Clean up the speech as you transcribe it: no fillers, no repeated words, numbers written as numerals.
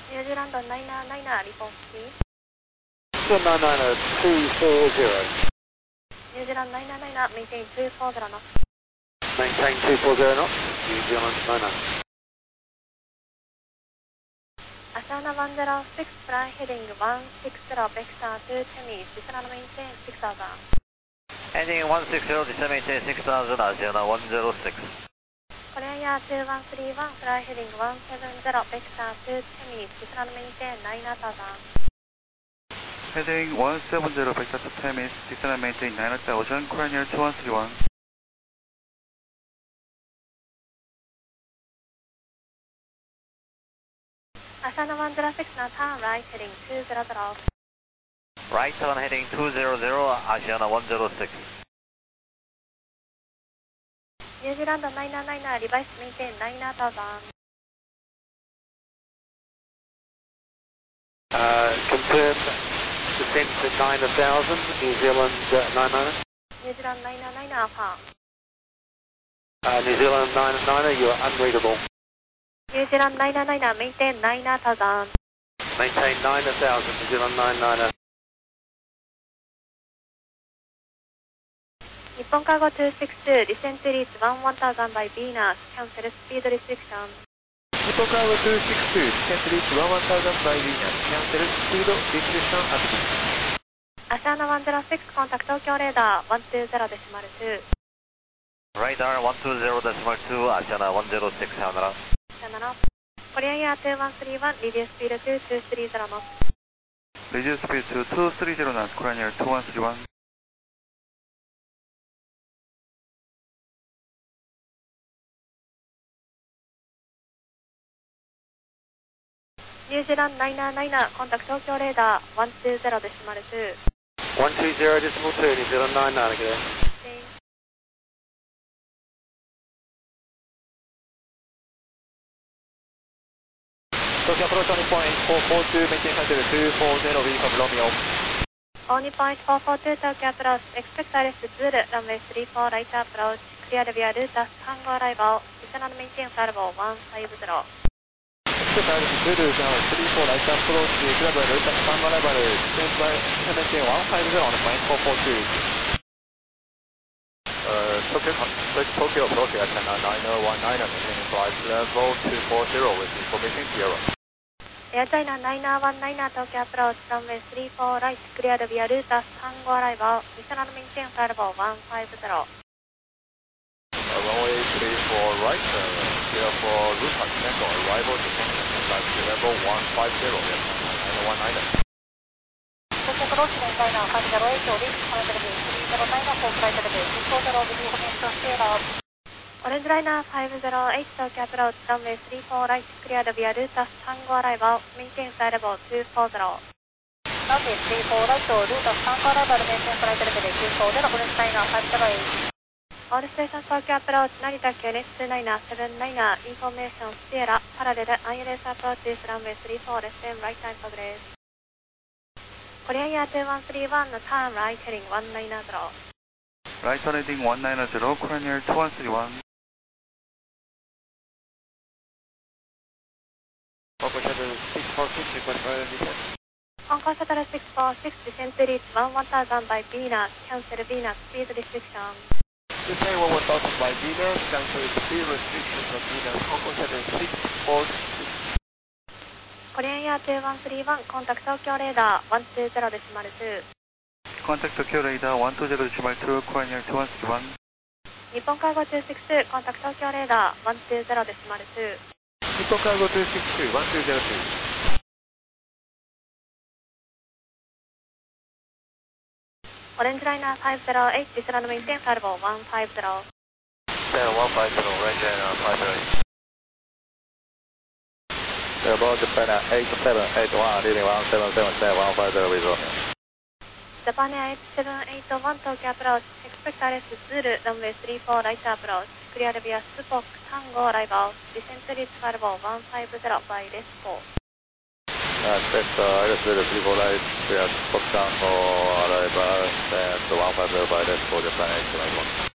New Zealand 999 report please. 99240. New Zealand 999 maintain 240 knots. Maintain 240 knots, New Zealand 99. Asana 106, fly heading 160, vector to Temis, descend and maintain 6000. Heading 160, descend maintain 6000, Asiana 106. Korean Air 2131, fly heading 170, vector to Temis, descend and maintain 9000. Heading 170, vector to Temis, descend and maintain 9000, Korean Air 2131. Asana 106, now turn right heading 200. Right turn heading 200, Asiana 106. New Zealand 999, revise maintain 9000. Confirm descent to 9000, New Zealand 99. New Zealand 999, affirm. New Zealand 99, you are unreadable. New Zealand 999, maintain 9000. Maintain 9000, New Zealand 99. 日本カーゴ262、descent to reach 1000 by Venus, cancel speed restriction. 日本カーゴ262、descent to reach 1000 by Venus, cancel speed restriction at Venus. アシャーナ106、コンタクト東京レーダー120.2。 Radar 120.2, Asiana 106, さよなら。 さよなら。コリアンエア2131、リデュースピード2230 knots。 Reduce speed to 230 knots, Korean Air 2131. New Zealand 999、コンタクト東京レーダー120.2。 120.2, New Zealand 99 again. Tokyo approach only point 442, maintain shuttle 240, we from Romeo. Only point 442, Tokyo approach, expect ILS Zulu, runway 34, right approach, clear via Rutas, Tango arrival, descend and maintain salvo 150. Expect ILS Zulu, runway 34, right approach, clear via Rutas, Tango arrival, descend by maintain 150 on point 442. Tokyo approach at 9019, maintaining flight level 240 with information zero. Air China 9919, Tokyo approach, runway 34, right, cleared via Rutas, Tango arrival, descend and maintain salvo 150. Runway 34 right, clear for Rutas, Tango arrival, descending flight level 150, yes, 9919. Tokyo approach 950, reach 309, full flight level 240 with information zero. Orange Liner 508, Tokyo approach, runway 34 right, cleared via Rutas, Tango arrival, maintain flight level 240. Runway 34 right, Rutas, Tango arrival, maintain flight level 240, Orange Liner 508. All stations Tokyo approach, Narita QNH 2979, information Sierra, parallel ILS approaches, runway 34, left and right time progress. Korean Air 2131, turn right heading 190. Right turn heading 190, Korean Air 2131. Hong Kong Shuttle 646, request for descent. Hong Kong Shuttle 646, descent to reach 1000 by Venus, cancel Venus, speed restriction. Descend 1000 by Venus, cancel speed restriction at Venus, Hong Kong Shuttle 646. コリアンエア2131、コンタクト東京レーダー120.2。 Contact Tokyo Radar 120.2, Korean Air 2131. 日本カーゴ262、コンタクト東京レーダー120.2。 日本カーゴ262、1202。 オレンジライナー508、ディスランドメインテンサルボ150。 150、オレンジライナー508。About Japan 8781, leading 1777, 150 with Romeo. Japan Air 8781, Tokyo approach, expect ILS Zulu, runway 34, right approach, clear via Spock, Tango arrival, descent to reach salvo 150 by Respo. Expect ILS Zulu, 34 right, via Spock, Tango arrival, descent 150 by Respo, Japan 8781.